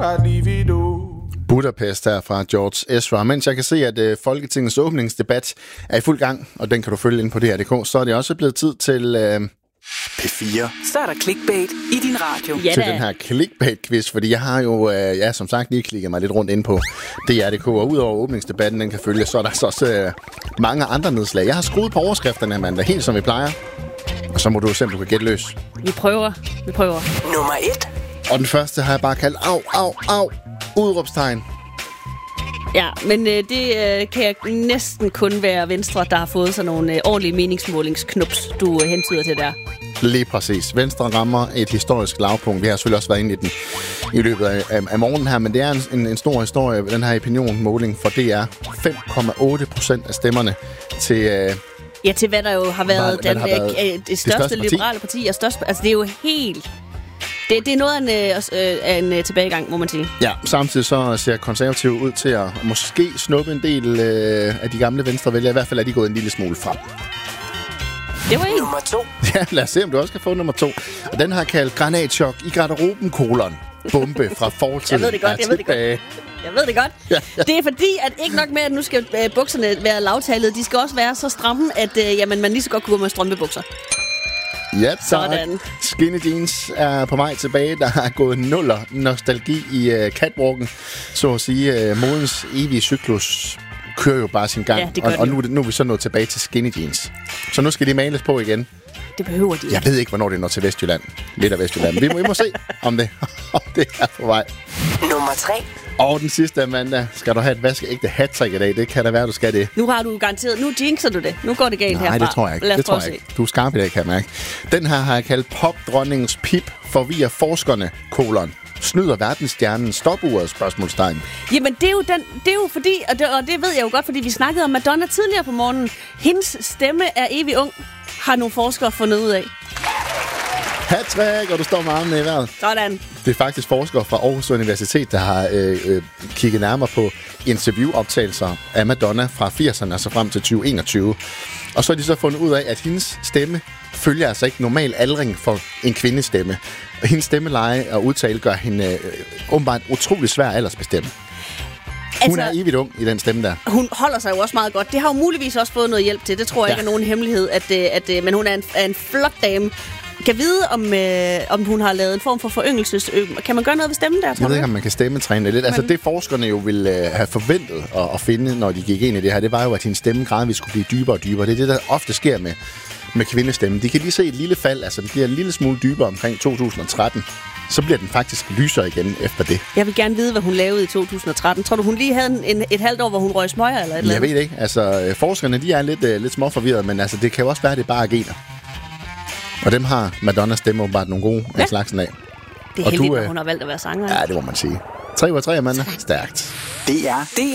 a livido. Budapest her fra George Ezra. Mens jeg kan se, at Folketingets åbningsdebat er i fuld gang, og den kan du følge ind på DR.dk, så er det også blevet tid til P4. Så er der clickbait i din radio. til den her clickbait-quiz, fordi jeg har jo, som sagt, lige klikket mig lidt rundt ind på DR.dk, og udover åbningsdebatten, den kan følge, så er der så også mange andre nedslag. Jeg har skruet på overskrifterne, Amanda, helt som vi plejer, og så må du se, om du kan gætte løs. Vi prøver. Nummer 1. Og den første har jeg bare kaldt au, udråbstegn. Ja, men det kan næsten kun være Venstre, der har fået sådan nogle ordentlige meningsmålingsknups, du hentyder til der. Lige præcis. Venstre rammer et historisk lavpunkt. Vi har selvfølgelig også været inde i den i løbet af morgenen her, men det er en stor historie, den her opinionmåling, for det er 5,8% af stemmerne til... Ja, til hvad der jo har været, det største liberale parti. Og største, altså, det er jo helt... Det er noget af en tilbagegang, må man sige. Ja, samtidig så ser konservative ud til at måske snuppe en del af de gamle venstrevælgere. I hvert fald er de gået en lille smule frem. Det var en. Nummer 2. Ja, lad os se, om du også kan få nummer 2. Og den har kaldt granatchok i garderoben, bombe fra fortiden. Jeg ved det godt. Ja. Det er fordi, at ikke nok med, at nu skal bukserne være lavtalede, de skal også være så stramme, at man lige så godt kunne gå med strømpebukser. Ja, tak. Sådan. Skinny jeans er på vej tilbage. Der er gået nuller nostalgi i catwalken. Så at sige, modens evige cyklus kører jo bare sin gang. Ja, det gør og nu er vi så nået tilbage til skinny jeans. Så nu skal de males på igen. Det behøver de. Jeg ved ikke, hvornår det når til Vestjylland. Lidt af Vestjylland. Vi må se, om det er på vej. Nummer 3. Og den sidste, Amanda. Skal du have et vaskeægte hat-trick i dag? Det kan da være, du skal det. Nu har du garanteret... Nu jinxer du det. Nu går det galt herfra. Nej, det tror jeg ikke. Lad os Det tror jeg ikke. Du er skarp i dag, kan jeg mærke. Den her har jeg kaldt popdronningens pip forvirrer forskerne, snyder verdensstjernen stopuret, spørgsmålstegn. Jamen, det er jo fordi, og det ved jeg jo godt, fordi vi snakkede om Madonna tidligere på morgenen. Hendes stemme er evig ung, har nogle forskere fundet ud af. Hat-trick, og du står med armene i vejret. Sådan. Det er faktisk forskere fra Aarhus Universitet, der har kigget nærmere på interviewoptagelser af Madonna fra 80'erne og så frem til 2021. Og så har de så fundet ud af, at hendes stemme følger altså ikke normal aldring for en kvindestemme. Og hendes stemmeleje og udtale gør hende åbenbart utrolig svær aldersbestemme. Hun er evigt ung i den stemme der. Hun holder sig jo også meget godt. Det har jo muligvis også fået noget hjælp til. Det tror jeg ikke er nogen hemmelighed. Men hun er en flot dame. Kan vide, om hun har lavet en form for foryngelse. Kan man gøre noget ved stemmen der, tror du? Jeg ved ikke, om man kan stemmetræne lidt. Altså det forskerne jo ville have forventet at finde, når de gik ind i det her, det var jo, at hendes stemme gradvist skulle blive dybere og dybere. Det er det, der ofte sker med kvindestemmen. De kan lige se et lille fald, altså den bliver en lille smule dybere omkring 2013. Så bliver den faktisk lysere igen efter det. Jeg vil gerne vide, hvad hun lavede i 2013. Tror du, hun lige havde et halvt år, hvor hun røg smøger eller et eller andet? Jeg ved ikke. Altså forskerne, de er lidt småforvirrede, men altså det kan jo også være, at det bare er gener. Og dem har Madonnas stemme åbenbart nogle gode af slagsen af. Det er heldigt, at hun har valgt at være sanger. Ja, det må man sige. 3 ud af 3, Amanda. Stærkt. Det er